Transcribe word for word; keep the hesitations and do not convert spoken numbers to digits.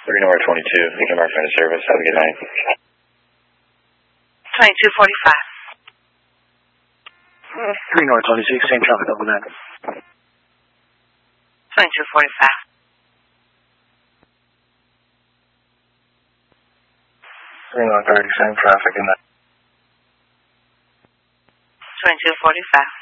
three North twenty-two, Beacon Mark Fender Service. Have a good night. twenty-two forty-five. three North twenty-six, same traffic, double nine. twenty-two forty-five. three North thirty, same traffic, and that. twenty-two forty-five.